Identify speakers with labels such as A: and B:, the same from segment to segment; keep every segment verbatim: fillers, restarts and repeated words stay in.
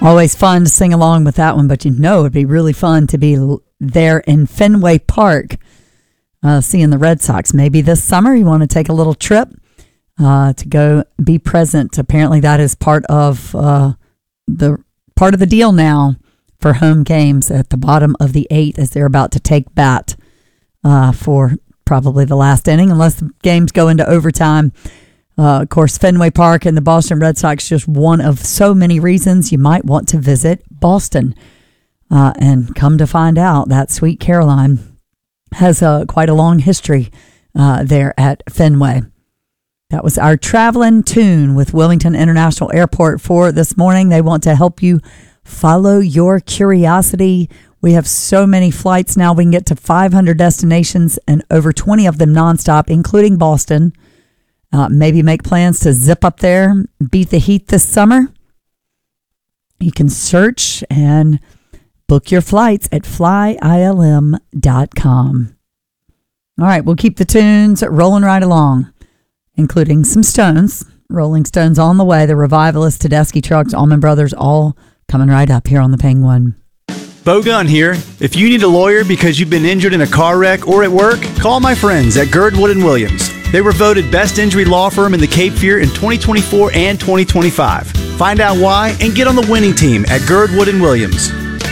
A: Always fun to sing along with that one, but you know it'd be really fun to be there in Fenway Park uh, seeing the Red Sox. Maybe this summer you want to take a little trip uh, to go be present. Apparently that is part of uh, the part of the deal now for home games at the bottom of the eighth as they're about to take bat uh, for probably the last inning, unless the games go into overtime. Uh, of course, Fenway Park and the Boston Red Sox, just one of so many reasons you might want to visit Boston. Uh, and come to find out that Sweet Caroline has uh, quite a long history uh, there at Fenway. That was our traveling tune with Wilmington International Airport for this morning. They want to help you follow your curiosity. We have so many flights now. We can get to five hundred destinations and over twenty of them nonstop, including Boston. Uh, maybe make plans to zip up there, beat the heat this summer. You can search and book your flights at fly I L M dot com. All right, we'll keep the tunes rolling right along, including some Stones. Rolling Stones on the way, the Revivalists, Tedeschi Trucks, Allman Brothers, all coming right up here on the Penguin.
B: Bo Gunn here. If you need a lawyer because you've been injured in a car wreck or at work, call my friends at Girdwood and Williams. They were voted Best Injury Law Firm in the Cape Fear in twenty twenty-four and twenty twenty-five. Find out why and get on the winning team at Girdwood and Williams.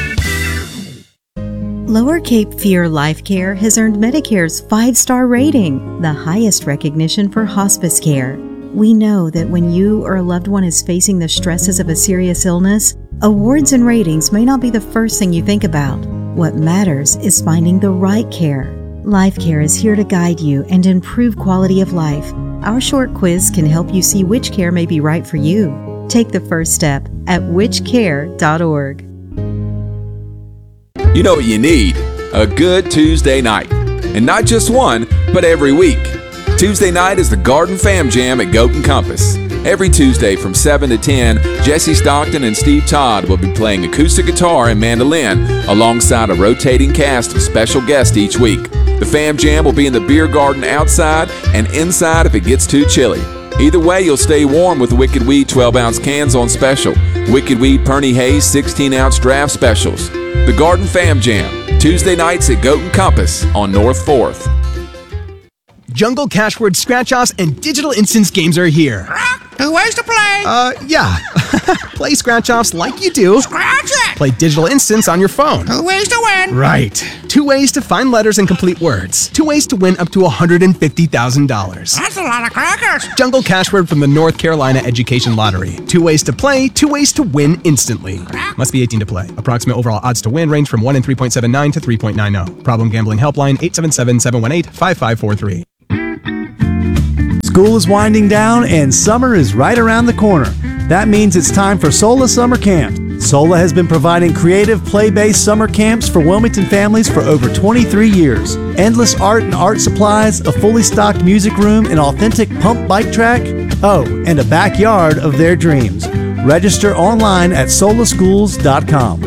C: Lower Cape Fear Life Care has earned Medicare's five-star rating, the highest recognition for hospice care. We know that when you or a loved one is facing the stresses of a serious illness, awards and ratings may not be the first thing you think about. What matters is finding the right care. Life Care is here to guide you and improve quality of life. Our short quiz can help you see which care may be right for you. Take the first step at which care dot org.
D: You know what you need? A good Tuesday night. And not just one, but every week. Tuesday night is the Garden Fam Jam at Goat and Compass. Every Tuesday from seven to ten, Jesse Stockton and Steve Todd will be playing acoustic guitar and mandolin alongside a rotating cast of special guests each week. The Fam Jam will be in the beer garden outside and inside if it gets too chilly. Either way, you'll stay warm with Wicked Weed twelve ounce cans on special. Wicked Weed Perny Hayes sixteen ounce draft specials. The Garden Fam Jam, Tuesday nights at Goat and Compass on North fourth.
E: Jungle Cashword Scratch-Offs and Digital Instance games are here.
F: Two ways to play.
E: Uh, yeah. Play Scratch-Offs like you do.
F: Scratch it.
E: Play Digital Instance on your phone.
F: Two ways to win.
E: Right. Two ways to find letters and complete words. Two ways to win up to one hundred fifty thousand dollars.
F: That's a lot of crackers.
E: Jungle Cashword from the North Carolina Education Lottery. Two ways to play, two ways to win instantly. Must be eighteen to play. Approximate overall odds to win range from one in three point seven nine to three point nine zero. Problem gambling helpline eight seven seven, seven one eight, five five four three.
G: School is winding down and summer is right around the corner. That means it's time for SOLA Summer Camp. SOLA has been providing creative, play-based summer camps for Wilmington families for over twenty-three years. Endless art and art supplies, a fully stocked music room, an authentic pump bike track, oh, and a backyard of their dreams. Register online at sola schools dot com.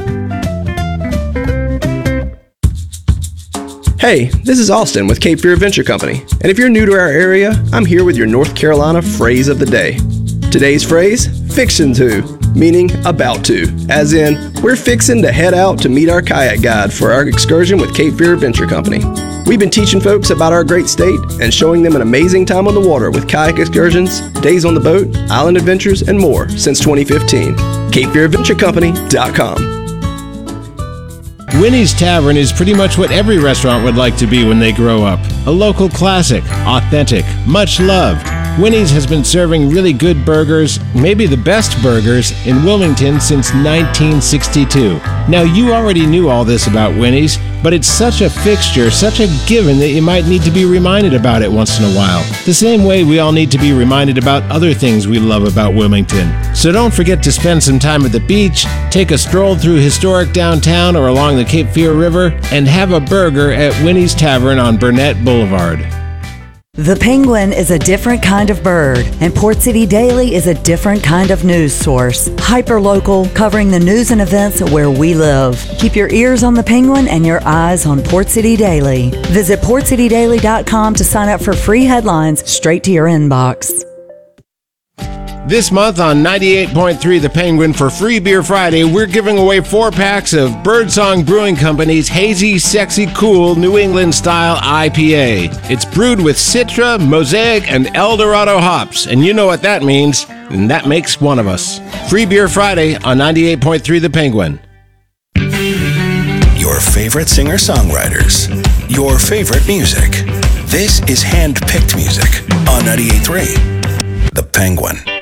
H: Hey, this is Austin with Cape Fear Adventure Company, and if you're new to our area, I'm here with your North Carolina phrase of the day. Today's phrase, fixin' to, meaning about to, as in, we're fixin' to head out to meet our kayak guide for our excursion with Cape Fear Adventure Company. We've been teaching folks about our great state and showing them an amazing time on the water with kayak excursions, days on the boat, island adventures, and more since twenty fifteen. Cape Fear Adventure Company dot com.
I: Winnie's Tavern is pretty much what every restaurant would like to be when they grow up. A local classic, authentic, much loved. Winnie's has been serving really good burgers, maybe the best burgers, in Wilmington since nineteen sixty-two. Now, you already knew all this about Winnie's, but it's such a fixture, such a given that you might need to be reminded about it once in a while. The same way we all need to be reminded about other things we love about Wilmington. So don't forget to spend some time at the beach, take a stroll through historic downtown or along the Cape Fear River, and have a burger at Winnie's Tavern on Burnett Boulevard.
A: The Penguin is a different kind of bird, and Port City Daily is a different kind of news source. Hyper-local, covering the news and events where we live. Keep your ears on the Penguin and your eyes on Port City Daily. Visit port city daily dot com to sign up for free headlines straight to your inbox.
I: This month on ninety-eight point three The Penguin for Free Beer Friday, we're giving away four packs of Birdsong Brewing Company's Hazy, Sexy, Cool New England Style I P A. It's brewed with Citra, Mosaic, and Eldorado hops, and you know what that means, and that makes one of us. Free Beer Friday on ninety-eight point three The Penguin.
J: Your favorite singer-songwriters. Your favorite music. This is hand-picked music on ninety-eight point three The Penguin.